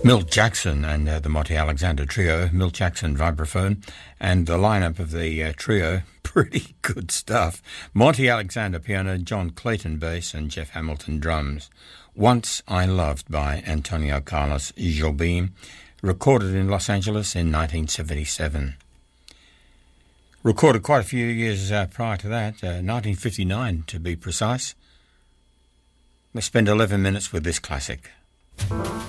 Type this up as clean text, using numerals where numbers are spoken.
Milt Jackson and the Monty Alexander Trio, Milt Jackson vibraphone, and the lineup of the trio, pretty good stuff. Monty Alexander piano, John Clayton bass, and Jeff Hamilton drums. Once I Loved by Antonio Carlos Jobim, recorded in Los Angeles in 1977. Recorded quite a few years prior to that, 1959 to be precise. Let's spend 11 minutes with this classic.